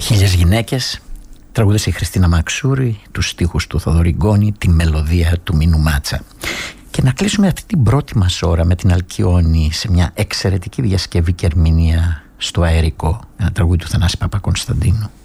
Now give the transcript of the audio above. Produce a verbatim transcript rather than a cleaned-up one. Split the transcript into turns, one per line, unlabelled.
Χίλιες γυναίκες, τραγούδησε η Χριστίνα Μαξούρη, τους στίχους του Θοδωρή Γκόνη, τη μελωδία του Μίνου Μάτσα. Και να κλείσουμε αυτή την πρώτη μας ώρα με την Αλκιόνη σε μια εξαιρετική διασκευή και ερμηνεία στο Αερικό, ένα τραγούδι του Θανάση Παπακωνσταντίνου.